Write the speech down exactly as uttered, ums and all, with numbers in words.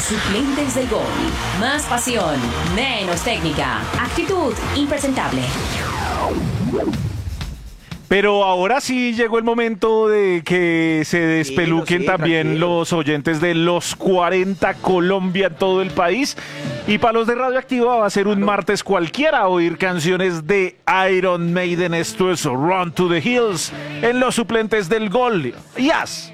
Suplentes del gol. Más pasión, menos técnica. Actitud impresentable. Pero ahora sí llegó el momento de que se despeluquen sí, también tranquilo. los oyentes de los cuarenta Colombia en todo el país. Y para los de Radioactiva va a ser un martes cualquiera oír canciones de Iron Maiden. Esto es Run to the Hills en los Suplentes del Gol. Yes.